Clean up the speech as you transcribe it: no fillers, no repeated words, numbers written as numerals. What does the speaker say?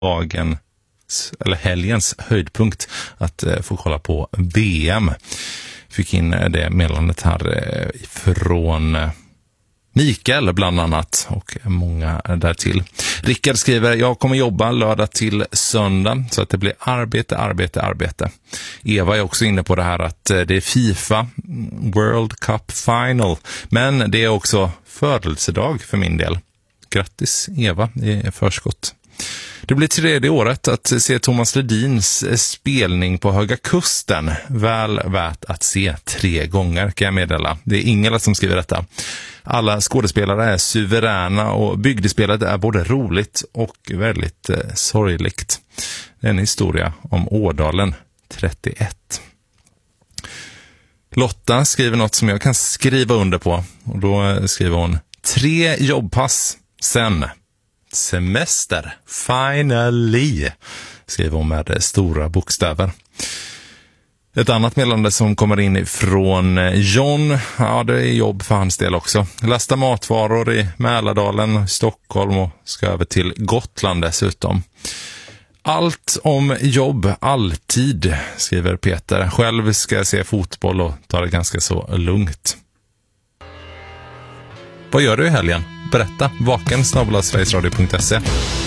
helgens höjdpunkt att få kolla på VM. Fick in det meddelandet här från Mikael bland annat och många därtill. Rickard skriver: jag kommer jobba lördag till söndag så att det blir arbete. Eva är också inne på det här att det är FIFA World Cup Final, men det är också födelsedag för min del. Grattis Eva i förskott. Det blir 3:e året att se Thomas Ledins spelning på Höga Kusten. Väl värt att se 3 gånger kan jag meddela. Det är Ingela som skriver detta. Alla skådespelare är suveräna och bygdespelet är både roligt och väldigt sorgligt. Det är en historia om Ådalen 31. Lotta skriver något som jag kan skriva under på. Och då skriver hon: 3 jobbpass sen. Semester, finally, skriver hon med stora bokstäver. Ett annat meddelande som kommer in från John, ja det är jobb för hans del också. Lasta matvaror i Mälardalen, Stockholm och ska över till Gotland dessutom. Allt om jobb, alltid, skriver Peter. Själv ska jag se fotboll och ta det ganska så lugnt. Vad gör du i helgen? Berätta, vaken@sverigesradio.se.